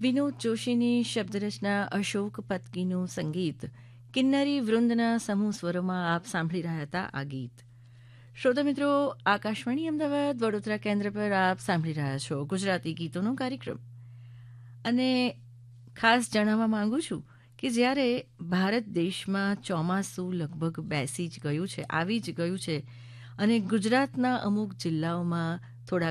વિનોદ જોશીની શબ્દરચના, અશોક પત્કીનું સંગીત, કિન્નરી વૃંદના સમૂહ સ્વરોમાં આપ સાંભળી રહ્યા હતા આ ગીત. શ્રોતા મિત્રો, આકાશવાણી અમદાવાદ વડોદરા કેન્દ્ર પર આપ સાંભળી રહ્યા છો ગુજરાતી ગીતોનો કાર્યક્રમ. અને ખાસ જણાવવા માંગુ છું કે જ્યારે ભારત દેશમાં ચોમાસું લગભગ બેસી જ ગયું છે, આવી જ ગયું છે, અને ગુજરાતના અમુક જિલ્લાઓમાં